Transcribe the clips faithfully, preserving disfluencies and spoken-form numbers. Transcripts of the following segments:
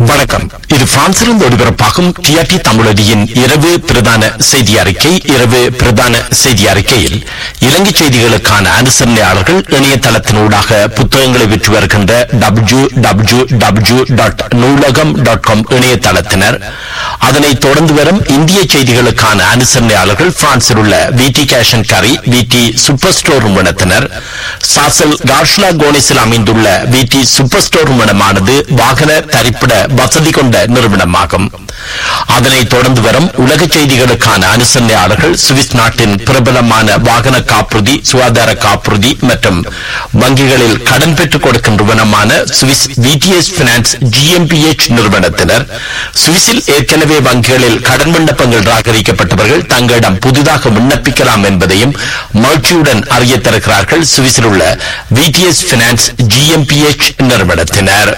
வணக்கம். இது பிரான்சிலிருந்து ஒளிபரப்பாகும் டிஆர்டி தமிழொலியின் இரவு பிரதான செய்தி அறிக்கை. இரவு பிரதான செய்தி அறிக்கையில் இலங்கை செய்திகளுக்கான அனுசரணையாளர்கள் இணையதளத்தினூடாக புத்தகங்களை விற்று வருகின்ற டபிள்யூ டபிள்யூ டபிள்யூ டாட் நூலகம் டாட் காம் இணையதளத்தினர். அதனைத் தொடர்ந்து வரும் இந்திய செய்திகளுக்கான அனுசரணையாளர்கள் பிரான்சில் உள்ள விடி கேஷ் அண்ட் கரி, விடி சூப்பர் ஸ்டோர் நிறுவனத்தினர். சாசல் கார்ஷ்லா கோனிஸில் அமைந்துள்ள விடி சூப்பர் ஸ்டோர் நிறுவனமானது வாகன தரிப்பிட வசதி கொண்ட நிறுவனமாகும். அதனைத் தொடர்ந்து வரும் உலக செய்திகளுக்கான அனுசரணையாளர்கள் சுவிஸ் நாட்டின் பிரபலமான வாகன காப்புறுதி, சுகாதார காப்புறுதி மற்றும் வங்கிகளில் கடன் பெற்றுக் கொடுக்கும் நிறுவனமான சுவிஸ் விடிஎஸ் பினான்ஸ் ஜிஎம்பிஎச் நிறுவனத்தினர். சுவிஸில் ஏற்கனவே வங்கிகளில் கடன் விண்ணப்பங்கள் ராகரிக்கப்பட்டவர்கள் தங்களிடம் புதிதாக விண்ணப்பிக்கலாம் என்பதையும் மகிழ்ச்சியுடன் அறிய தருகிறார்கள் சுவிஸில் உள்ள விடிஎஸ் பினான்ஸ் ஜிஎம்பிஎச் நிறுவனத்தினர்.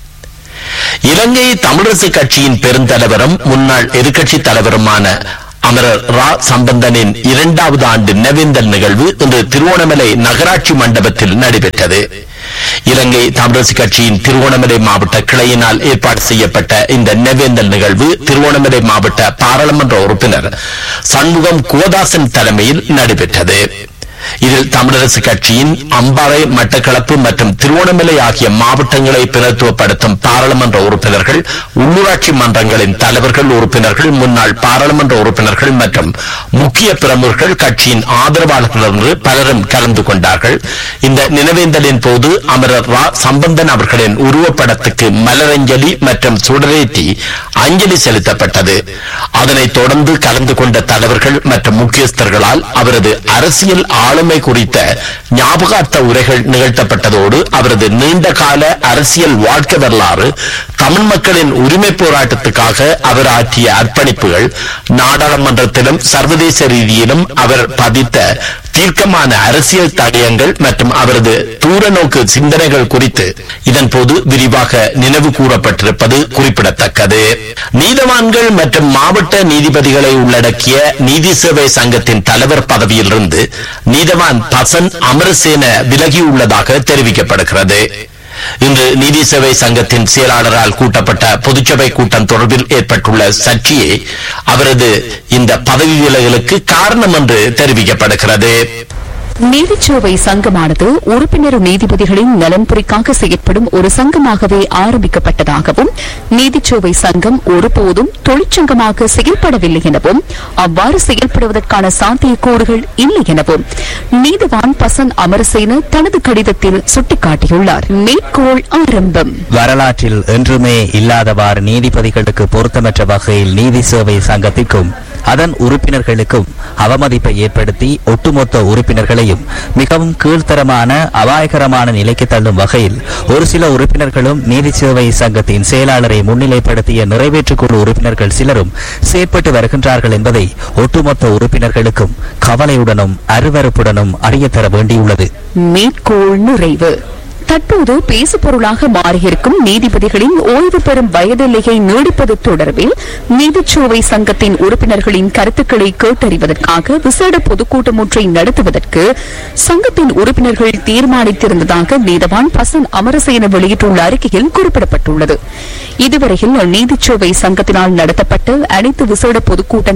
இலங்கை தமிழரசு கட்சியின் பெருந்தலைவரும் முன்னாள் எதிர்க்கட்சி தலைவருமான அமரர் ரா சம்பந்தனின் இரண்டாவது ஆண்டு நினைவேந்தல் நிகழ்வு இன்று திருவோணமலை நகராட்சி மண்டபத்தில் நடைபெற்றது. இலங்கை தமிழரசு கட்சியின் திருவோணமலை மாவட்ட கிளையினால் ஏற்பாடு செய்யப்பட்ட இந்த நினைவேந்தல் நிகழ்வு திருவோணமலை மாவட்ட பாராளுமன்ற உறுப்பினர் சண்முகம் குவதாசன் தலைமையில் நடைபெற்றது. இதில் தமிழரசு கட்சியின் அம்பாறை, மட்டக்களப்பு மற்றும் திருவோணமலை ஆகிய மாவட்டங்களை பிரதித்துவப்படுத்தும் பாராளுமன்ற உறுப்பினர்கள், உள்ளூராட்சி மன்றங்களின் தலைவர்கள், உறுப்பினர்கள், முன்னாள் பாராளுமன்ற உறுப்பினர்கள் மற்றும் முக்கிய பிரமுகர்கள், கட்சியின் ஆதரவாளர்கள் என்று பலரும் கலந்து கொண்டார்கள். இந்த நினைவேந்தலின் போது அமரர் ரா சம்பந்தன் அவர்களின் உருவப்படத்துக்கு மலரஞ்சலி மற்றும் சுடரேற்றி அஞ்சலி செலுத்தப்பட்டது. அதனைத் தொடர்ந்து கலந்து கொண்ட தலைவர்கள் மற்றும் முக்கியஸ்தர்களால் அவரது அரசியல் ஆளுமை குறித்த ஞாபகார்த்த உரைகள் நிகழ்த்தப்பட்டதோடு அவரது நீண்ட கால அரசியல் வாழ்க்கை வரலாறு, தமிழ் மக்களின் உரிமை போராட்டத்துக்காக அவர் ஆற்றிய அர்ப்பணிப்புகள், நாடாளுமன்றத்திலும் சர்வதேச ரீதியிலும் அவர் பதித்த தீர்க்கமான அரசியல் தடயங்கள் மற்றும் அவரது தூர நோக்கு சிந்தனைகள் குறித்து இதன் போது விரிவாக நினைவு கூறப்பட்டிருப்பது குறிப்பிடத்தக்கது. நீதவான்கள் மற்றும் மாவட்ட நீதிபதிகளை உள்ளடக்கிய நீதி சேவை சங்கத்தின் தலைவர் பதவியிலிருந்து நீதவான் பசன் அமரசேன விலகியுள்ளதாக தெரிவிக்கப்படுகிறது. இன்று நீதி சேவை சங்கத்தின் செயலாளரால் கூட்டப்பட்ட பொதுச்சபை கூட்டம் தொடர்பில் ஏற்பட்டுள்ள சர்ச்சையே அவரது இந்த பதவி விலகலுக்கு காரணம் என்று தெரிவிக்கப்படுகிறது. நீதிச்சேவை சங்கமானது உறுப்பினர் நீதிபதிகளின் நலன்புரிக்காக செயற்படும் ஒரு சங்கமாகவே ஆரம்பிக்கப்பட்டதாகவும் நீதிச்சேவை சங்கம் ஒருபோதும் தொழிற்சங்கமாக செயல்படவில்லை எனவும் அவ்வாறு செயல்படுவதற்கான சாத்தியக்கூறுகள் இல்லை எனவும் நீதிவான் பசன் அமரசேன தனது கடிதத்தில் சுட்டிக்காட்டியுள்ளார். மேற்கோள் ஆரம்பம். வரலாற்றில் என்றுமே இல்லாதவாறு நீதிபதிகளுக்கு பொருத்தமற்ற வகையில் நீதி சேவை சங்கத்திற்கும் அதன் உறுப்பினர்களுக்கும் அவமதிப்பை ஏற்படுத்தி ஒட்டுமொத்த உறுப்பினர்களையும் மிகவும் கீழ்த்தரமான அபாயகரமான நிலைக்கு தள்ளும் வகையில் ஒரு சில உறுப்பினர்களும் நீதி சேவை சங்கத்தின் செயலாளரை முன்னிலைப்படுத்திய நிறைவேற்றுக்குழு உறுப்பினர்கள் சிலரும் செயற்பட்டு வருகின்றார்கள் என்பதை ஒட்டுமொத்த உறுப்பினர்களுக்கும் கவலையுடனும் அருவருப்புடனும் அறிய தர வேண்டியுள்ளது. மேற்கோள் நிறைவு. தற்போது பேசுபொருளாக மாறியிருக்கும் நீதிபதிகளின் ஓய்வு பெறும் வயதெல்லையை நீடிப்பது தொடர்பில் நீதிச்சேவை சங்கத்தின் உறுப்பினர்களின் கருத்துக்களை கேட்டறிவதற்காக விசேட பொதுக்கூட்டம் ஒன்றை நடத்துவதற்கு சங்கத்தின் உறுப்பினர்கள் தீர்மானித்திருந்ததாக நீதவான் பசன் அமரசேன வெளியிட்டுள்ள அறிக்கையில் குறிப்பிடப்பட்டுள்ளது. இதுவரையில் நீதிச்சேவை சங்கத்தினால் நடத்தப்பட்ட அனைத்து விசேட பொதுக்கூட்டங்கள்